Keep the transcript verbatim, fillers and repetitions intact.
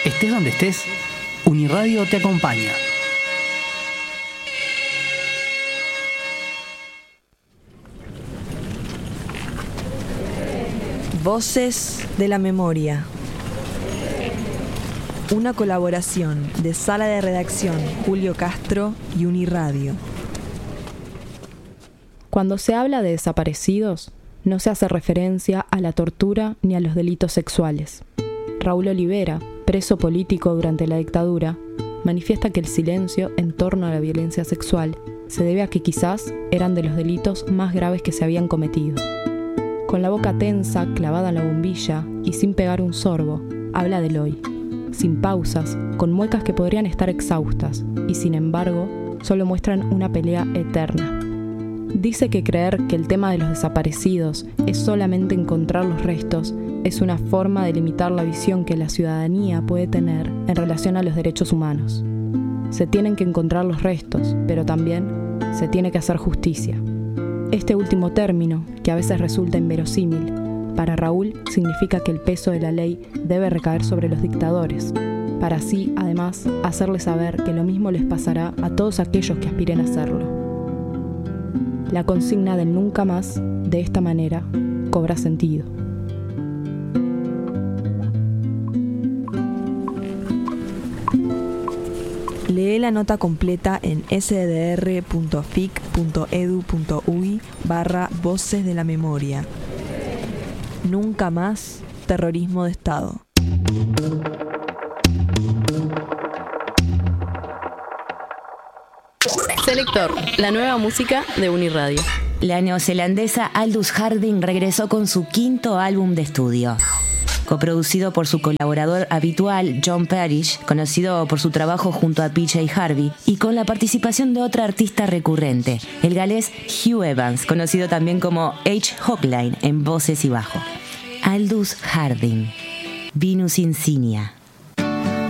Estés donde estés, Uniradio te acompaña. Voces de la Memoria. Una colaboración de Sala de Redacción Julio Castro y Uniradio. Cuando se habla de desaparecidos, no se hace referencia a la tortura ni a los delitos sexuales. Raúl Olivera, preso político durante la dictadura, manifiesta que el silencio en torno a la violencia sexual se debe a que quizás eran de los delitos más graves que se habían cometido. Con la boca tensa, clavada en la bombilla y sin pegar un sorbo, habla del hoy, sin pausas, con muecas que podrían estar exhaustas y sin embargo solo muestran una pelea eterna. Dice que creer que el tema de los desaparecidos es solamente encontrar los restos es una forma de limitar la visión que la ciudadanía puede tener en relación a los derechos humanos. Se tienen que encontrar los restos, pero también se tiene que hacer justicia. Este último término, que a veces resulta inverosímil, para Raúl significa que el peso de la ley debe recaer sobre los dictadores, para así, además, hacerles saber que lo mismo les pasará a todos aquellos que aspiren a hacerlo. La consigna del nunca más, de esta manera, cobra sentido. Lee la nota completa en sdr.fic.edu.uy barra Voces de la Memoria. Nunca más terrorismo de Estado. Selector, la nueva música de Uniradio. La neozelandesa Aldous Harding regresó con su quinto álbum de estudio. Coproducido por su colaborador habitual, John Parrish, conocido por su trabajo junto a P J Harvey, y con la participación de otra artista recurrente, el galés Hugh Evans, conocido también como H. Hochline en voces y bajo. Aldous Harding, Venus Insignia.